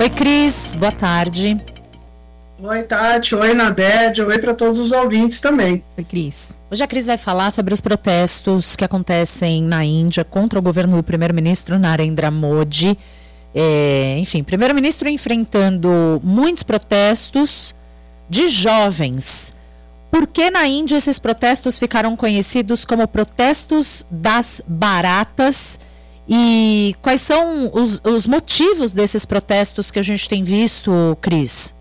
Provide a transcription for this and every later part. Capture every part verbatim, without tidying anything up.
Oi, Cris, boa tarde. Oi, Tati, oi, Nadege, oi para todos os ouvintes também. Oi, Cris. Hoje a Cris vai falar sobre os protestos que acontecem na Índia contra o governo do primeiro-ministro Narendra Modi. É, enfim, primeiro-ministro enfrentando muitos protestos de jovens. Por que na Índia esses protestos ficaram conhecidos como protestos das baratas? E quais são os, os motivos desses protestos que a gente tem visto, Cris?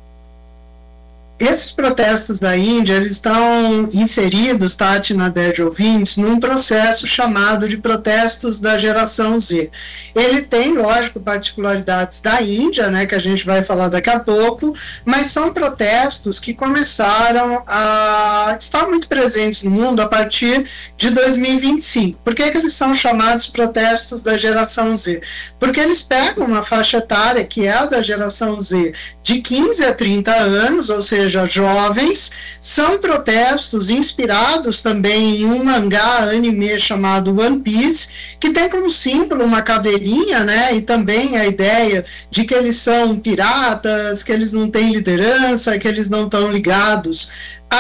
Esses protestos da Índia, eles estão inseridos, Tati, Nadege, ouvintes, num processo chamado de protestos da geração Z. Ele tem, lógico, particularidades da Índia, né, que a gente vai falar daqui a pouco, mas são protestos que começaram a estar muito presentes no mundo a partir de dois mil e vinte e cinco. Por que que eles são chamados protestos da geração Z? Porque eles pegam uma faixa etária, que é a da geração Z, de quinze a trinta anos, ou seja, jovens. São protestos inspirados também em um mangá anime chamado One Piece, que tem como símbolo uma caveirinha, né, e também a ideia de que eles são piratas, que eles não têm liderança, que eles não estão ligados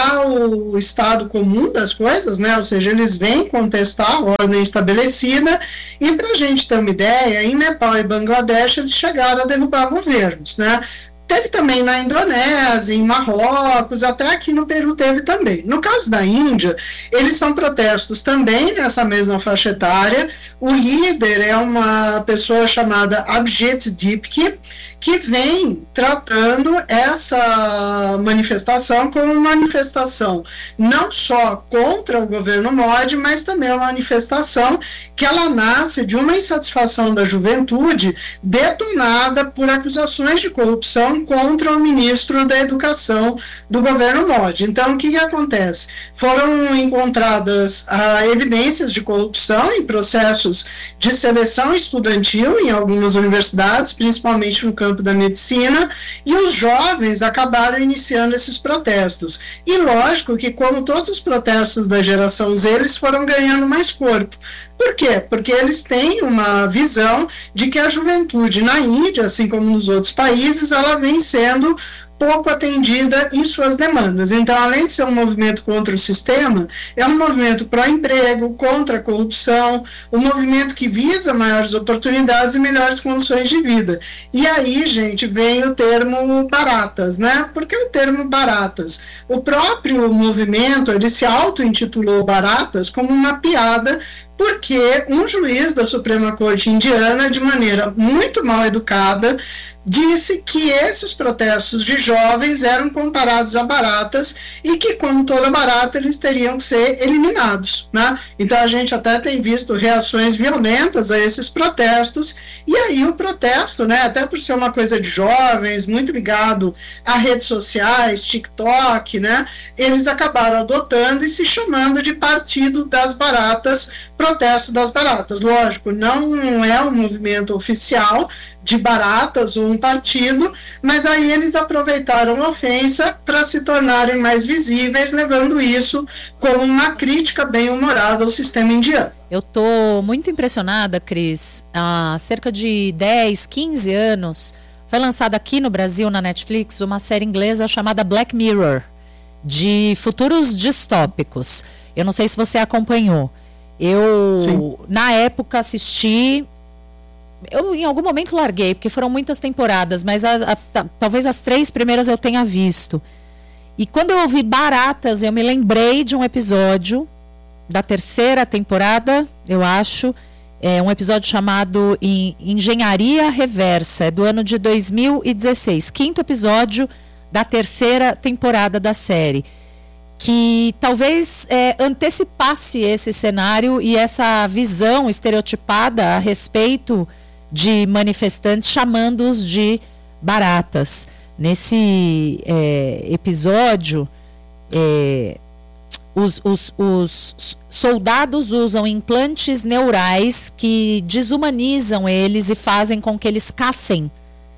ao estado comum das coisas, né, ou seja, eles vêm contestar a ordem estabelecida. E para a gente ter uma ideia, em Nepal e Bangladesh eles chegaram a derrubar governos, né. Teve também na Indonésia, em Marrocos, até aqui no Peru teve também. No caso da Índia, eles são protestos também nessa mesma faixa etária. O líder é uma pessoa chamada Abhijit Dipki, que vem tratando essa manifestação como uma manifestação não só contra o governo Modi, mas também uma manifestação que ela nasce de uma insatisfação da juventude detonada por acusações de corrupção contra o ministro da Educação do governo Modi. Então, o que, que acontece? Foram encontradas ah, evidências de corrupção em processos de seleção estudantil em algumas universidades, principalmente no campo da medicina, e os jovens acabaram iniciando esses protestos. E lógico que, como todos os protestos da geração Z, eles foram ganhando mais corpo. Por quê? Porque eles têm uma visão de que a juventude na Índia, assim como nos outros países, ela vem sendo pouco atendida em suas demandas. Então, além de ser um movimento contra o sistema, é um movimento pró-emprego, contra a corrupção, um movimento que visa maiores oportunidades e melhores condições de vida. E aí, gente, vem o termo baratas, né? Por que o termo baratas? O próprio movimento, ele se auto-intitulou baratas como uma piada, porque um juiz da Suprema Corte Indiana, de maneira muito mal educada, disse que esses protestos de jovens eram comparados a baratas e que, como toda barata, eles teriam que ser eliminados, né? Então a gente até tem visto reações violentas a esses protestos, e aí o protesto, né, até por ser uma coisa de jovens, muito ligado a redes sociais, TikTok, né, eles acabaram adotando e se chamando de Partido das Baratas, Protesto das Baratas. Lógico, não é um movimento oficial de baratas ou um partido, mas aí eles aproveitaram a ofensa para se tornarem mais visíveis, levando isso como uma crítica bem-humorada ao sistema indiano. Eu tô muito impressionada, Cris. Há cerca de dez, quinze anos, foi lançada aqui no Brasil, na Netflix, uma série inglesa chamada Black Mirror, de futuros distópicos. Eu não sei se você acompanhou. Eu, Sim. na época, assisti... Eu, em algum momento, larguei, porque foram muitas temporadas, mas a, a, a, talvez as três primeiras eu tenha visto. E quando eu ouvi Baratas, eu me lembrei de um episódio da terceira temporada, eu acho, é um episódio chamado Engenharia Reversa, é do ano de dois mil e dezesseis, quinto episódio da terceira temporada da série, que talvez é, antecipasse esse cenário e essa visão estereotipada a respeito de manifestantes, chamando-os de baratas. Nesse é, episódio, é, os, os, os soldados usam implantes neurais que desumanizam eles e fazem com que eles caçem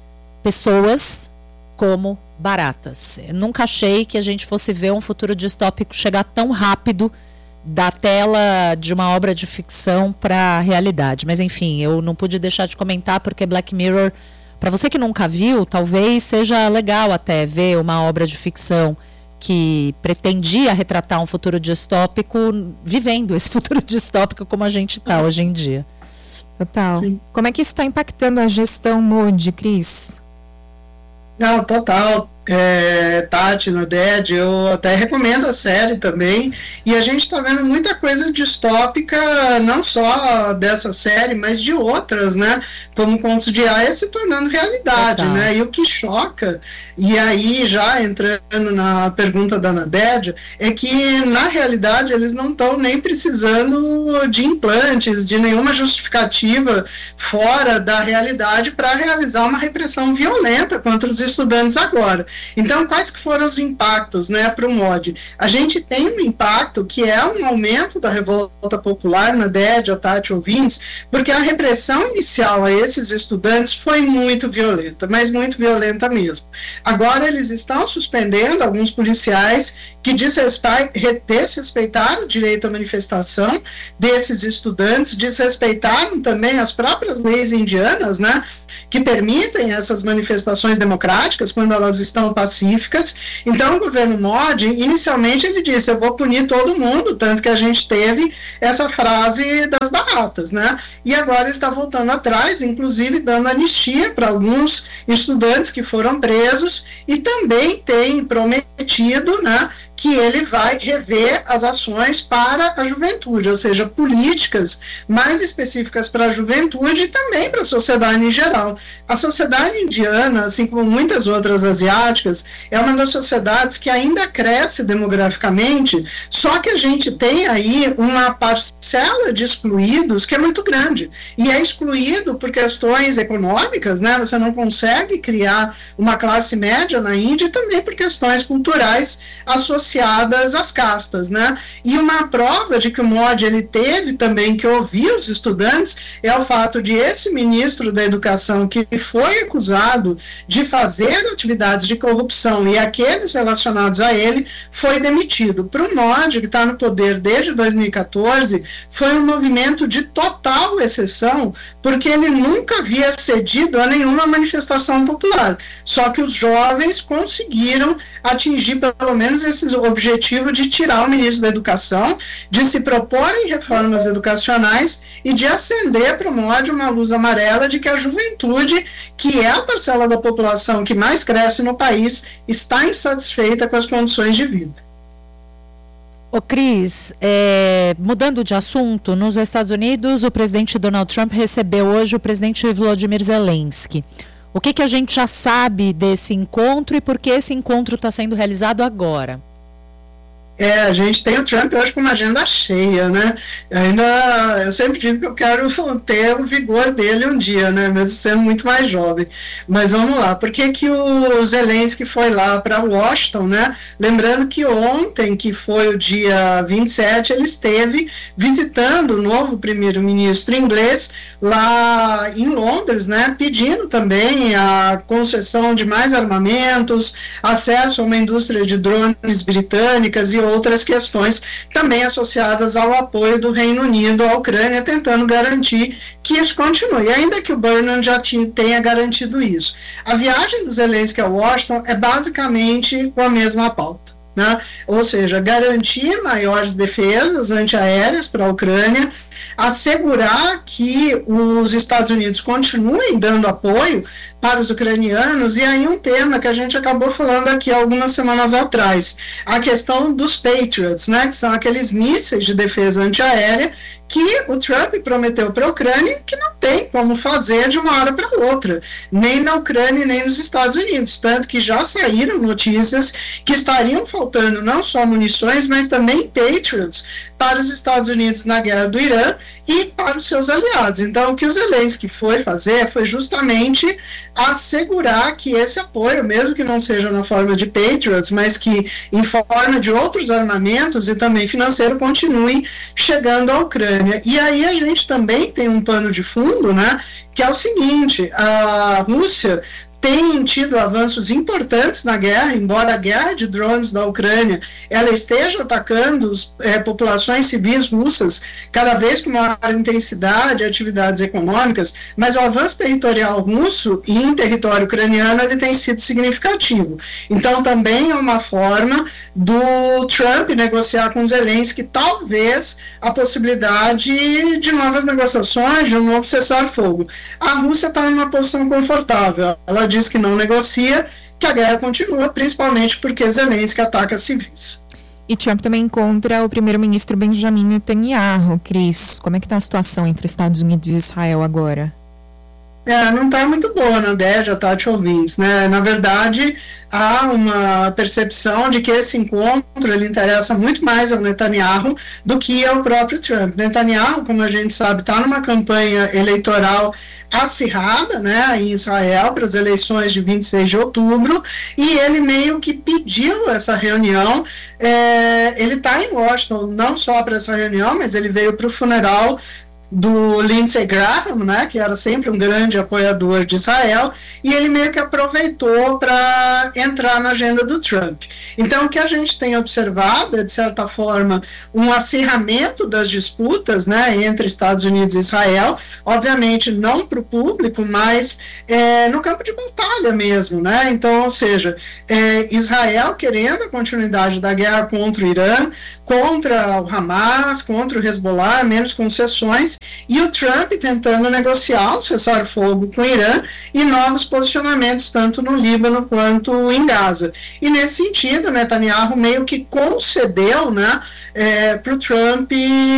pessoas como baratas. Eu nunca achei que a gente fosse ver um futuro distópico chegar tão rápido da tela de uma obra de ficção para a realidade. Mas enfim, eu não pude deixar de comentar porque Black Mirror Para você que nunca viu, talvez seja legal até ver uma obra de ficção que pretendia retratar um futuro distópico, vivendo esse futuro distópico como a gente está hoje em dia. Total. Sim. Como é que isso está impactando a gestão Modi, Cris? Não, total. É, Tati, na D E D, eu até recomendo a série também, e a gente está vendo muita coisa distópica, não só dessa série, mas de outras, né, como Contos de Aia se tornando realidade, Total. né, e o que choca, e aí já entrando na pergunta da Nadédia, é que na realidade eles não estão nem precisando de implantes, de nenhuma justificativa fora da realidade para realizar uma repressão violenta contra os estudantes agora. Então, quais que foram os impactos, né, para o Modi? A gente tem um impacto que é um aumento da revolta popular na D E D, a Tati ouvintes, porque a repressão inicial a esses estudantes foi muito violenta, mas muito violenta mesmo. Agora eles estão suspendendo alguns policiais que desrespeitaram o direito à manifestação desses estudantes, desrespeitaram também as próprias leis indianas, né, que permitem essas manifestações democráticas quando elas estão pacíficas. Então o governo Modi, inicialmente ele disse, eu vou punir todo mundo, tanto que a gente teve essa frase das baratas, né? E agora ele está voltando atrás, inclusive dando anistia para alguns estudantes que foram presos, e também tem prometido, né, que ele vai rever as ações para a juventude, ou seja, políticas mais específicas para a juventude e também para a sociedade em geral. A sociedade indiana, assim como muitas outras asiáticas, é uma das sociedades que ainda cresce demograficamente, só que a gente tem aí uma parcela de excluídos que é muito grande, e é excluído por questões econômicas, né? Você não consegue criar uma classe média na Índia, e também por questões culturais associadas associadas às castas, né? E uma prova de que o Modi ele teve também que ouvir os estudantes é o fato de esse ministro da Educação, que foi acusado de fazer atividades de corrupção, e aqueles relacionados a ele, foi demitido. Para o Modi, que está no poder desde dois mil e quatorze, foi um movimento de total exceção, porque ele nunca havia cedido a nenhuma manifestação popular, só que os jovens conseguiram atingir pelo menos esse objetivo de tirar o ministro da Educação, de se propor em reformas educacionais e de acender para o Modi uma luz amarela de que a juventude, que é a parcela da população que mais cresce no país, está insatisfeita com as condições de vida. Ô Cris, é, mudando de assunto, nos Estados Unidos o presidente Donald Trump recebeu hoje o presidente Volodymyr Zelensky. O que, que a gente já sabe desse encontro e por que esse encontro está sendo realizado agora? É, a gente tem o Trump hoje com uma agenda cheia, né? Ainda, eu sempre digo que eu quero ter o vigor dele um dia, né? Mesmo sendo muito mais jovem. Mas vamos lá, por que que o Zelensky foi lá para Washington, né? Lembrando que ontem, que foi o dia vinte e sete, ele esteve visitando o novo primeiro-ministro inglês lá em Londres, né? Pedindo também a concessão de mais armamentos, acesso a uma indústria de drones britânicas e outras questões também associadas ao apoio do Reino Unido à Ucrânia, tentando garantir que isso continue, ainda que o Burnham já tenha garantido isso. A viagem do Zelensky a Washington é basicamente com a mesma pauta, né? Ou seja, garantir maiores defesas antiaéreas para a Ucrânia, assegurar que os Estados Unidos continuem dando apoio para os ucranianos, e aí um tema que a gente acabou falando aqui algumas semanas atrás, a questão dos Patriots, né, que são aqueles mísseis de defesa antiaérea que o Trump prometeu para a Ucrânia, que não tem como fazer de uma hora para outra, nem na Ucrânia nem nos Estados Unidos, tanto que já saíram notícias que estariam faltando não só munições, mas também Patriots para os Estados Unidos na guerra do Irã e para os seus aliados. Então, o que o Zelensky foi fazer foi justamente assegurar que esse apoio, mesmo que não seja na forma de Patriots, mas que em forma de outros armamentos e também financeiro, continue chegando à Ucrânia. E aí a gente também tem um pano de fundo, né, que é o seguinte: a Rússia tem tido avanços importantes na guerra, embora a guerra de drones da Ucrânia ela esteja atacando é, populações civis russas cada vez com maior intensidade, atividades econômicas, mas o avanço territorial russo e em território ucraniano ele tem sido significativo. Então também é uma forma do Trump negociar com Zelensky talvez a possibilidade de novas negociações, de um novo cessar-fogo. A Rússia está numa posição confortável, ela diz que não negocia, que a guerra continua, principalmente porque Zelensky ataca civis. E Trump também encontra o primeiro-ministro Benjamin Netanyahu. Cris, como é que está a situação entre Estados Unidos e Israel agora? É, não está muito boa, né, Dédia, Tati ouvintes, né? Na verdade, há uma percepção de que esse encontro ele interessa muito mais ao Netanyahu do que ao próprio Trump. Netanyahu, como a gente sabe, está numa campanha eleitoral acirrada, né, em Israel para as eleições de vinte e seis de outubro, e ele meio que pediu essa reunião. É, ele está em Washington não só para essa reunião, mas ele veio para o funeral do Lindsey Graham, né, que era sempre um grande apoiador de Israel, e ele meio que aproveitou para entrar na agenda do Trump. Então, o que a gente tem observado é, de certa forma, um acirramento das disputas, né, entre Estados Unidos e Israel, obviamente não para o público, mas é, no campo de batalha mesmo, né, então, ou seja, é, Israel querendo a continuidade da guerra contra o Irã, contra o Hamas, contra o Hezbollah, menos concessões, e o Trump tentando negociar um cessar-fogo com o Irã e novos posicionamentos tanto no Líbano quanto em Gaza. E nesse sentido, Netanyahu meio que concedeu, né, é, para o Trump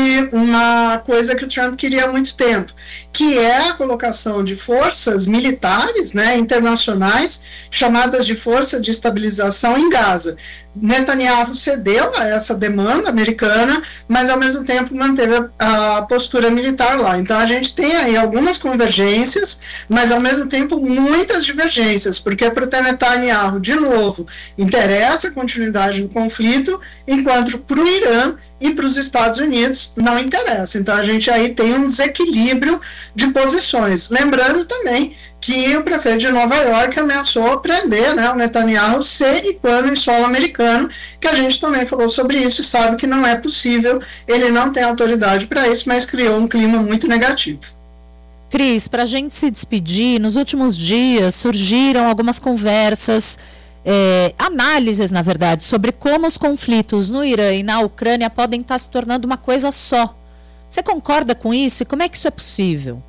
uma coisa que o Trump queria há muito tempo, que é a colocação de forças militares, né, internacionais, chamadas de Força de Estabilização em Gaza. Netanyahu cedeu a essa demanda americana, mas ao mesmo tempo manteve a, a postura militar lá. Então a gente tem aí algumas convergências, mas ao mesmo tempo muitas divergências, porque para o Netanyahu, de novo, interessa a continuidade do conflito, enquanto para o Irã e para os Estados Unidos não interessa. Então a gente aí tem um desequilíbrio de posições. Lembrando também que o prefeito de Nova York ameaçou prender, né, o Netanyahu se e quando em solo americano, que a gente também falou sobre isso e sabe que não é possível, ele não tem autoridade para isso, mas criou um clima muito negativo. Cris, para a gente se despedir, nos últimos dias surgiram algumas conversas, é, análises, na verdade, sobre como os conflitos no Irã e na Ucrânia podem estar se tornando uma coisa só. Você concorda com isso e como é que isso é possível?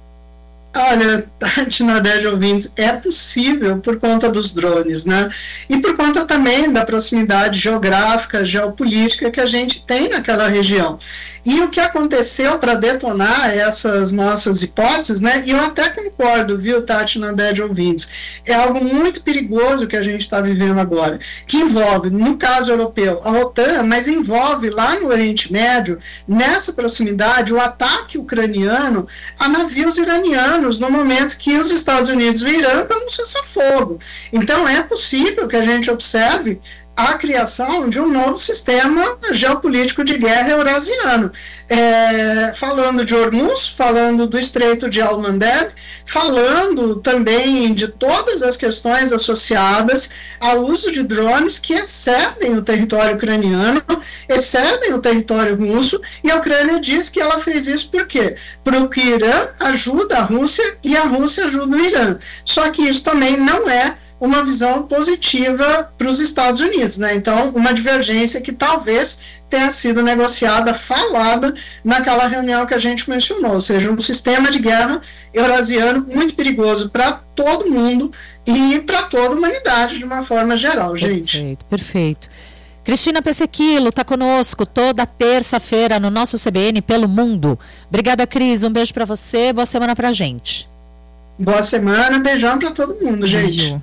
Olha, Tati, Nadege ouvintes, é possível por conta dos drones, né? E por conta também da proximidade geográfica, geopolítica que a gente tem naquela região. E o que aconteceu para detonar essas nossas hipóteses, né? E eu até concordo, viu, Tati, Nadege ouvintes, é algo muito perigoso que a gente está vivendo agora, que envolve, no caso europeu, a OTAN, mas envolve lá no Oriente Médio, nessa proximidade, o ataque ucraniano a navios iranianos, no momento que os Estados Unidos e o Irã para um cessar-fogo. Então é possível que a gente observe a criação de um novo sistema geopolítico de guerra eurasiano. É, falando de Hormuz, falando do Estreito de Al-Mandeb, falando também de todas as questões associadas ao uso de drones que excedem o território ucraniano, excedem o território russo, e a Ucrânia diz que ela fez isso por quê? Porque o Irã ajuda a Rússia e a Rússia ajuda o Irã. Só que isso também não é uma visão positiva para os Estados Unidos, né? Então, uma divergência que talvez tenha sido negociada, falada naquela reunião que a gente mencionou, ou seja, um sistema de guerra eurasiano muito perigoso para todo mundo e para toda a humanidade de uma forma geral, gente. Perfeito, perfeito. Cristina Pesequilo está conosco toda terça-feira no nosso C B N pelo mundo. Obrigada, Cris. Um beijo para você, boa semana para a gente. Boa semana, beijão para todo mundo, gente. Beijo.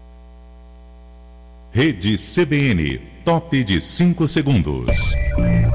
Rede C B N, top de cinco segundos.